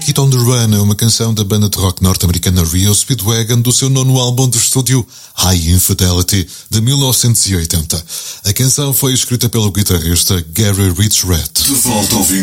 Hit on the Run é uma canção da banda de rock norte-americana Rio Speedwagon do seu nono álbum de estúdio High Infidelity de 1980. A canção foi escrita pelo guitarrista Gary Richrath. De volta ao